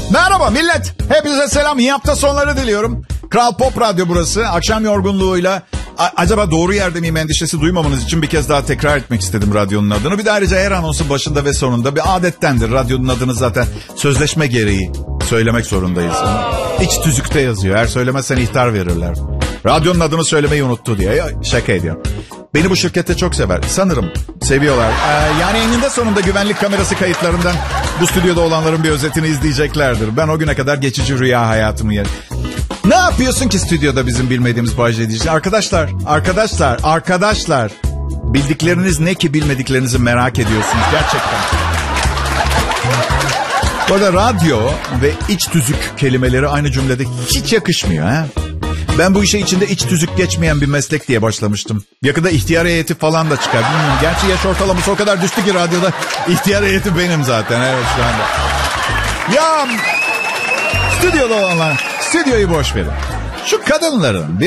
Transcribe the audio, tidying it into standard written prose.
Merhaba millet. Hepinize selam. İyi hafta sonları diliyorum. Kral Pop Radyo burası. Akşam yorgunluğuyla acaba doğru yerde miyim endişesi duymamanız için bir kez daha tekrar etmek istedim radyonun adını. Bir de ayrıca her anonsun başında ve sonunda bir adettendir. Radyonun adını zaten sözleşme gereği söylemek zorundayız. İç tüzükte yazıyor. Eğer söylemezsen ihtar verirler. Radyonun adını söylemeyi unuttu diye. Şaka ediyorum. Beni bu şirkette çok sever. Sanırım seviyorlar. Yani eninde sonunda güvenlik kamerası kayıtlarından bu stüdyoda olanların bir özetini izleyeceklerdir. Ben o güne kadar geçici rüya hayatımı yerim. Ne yapıyorsun ki stüdyoda bizim bilmediğimiz Bay J diyeceğiz? Arkadaşlar. Bildikleriniz ne ki bilmediklerinizi merak ediyorsunuz gerçekten. Bu arada radyo ve iç tüzük kelimeleri aynı cümlede hiç yakışmıyor ha. Ben bu işe içinde iç tüzük geçmeyen bir meslek diye başlamıştım. Yakında ihtiyar heyeti falan da çıkar. Bilmiyorum. Gerçi yaş ortalaması o kadar düştü ki radyoda ihtiyar heyeti benim zaten. Evet şu anda. Ya stüdyoda olanlar, stüdyoyu boş verin. Şu kadınların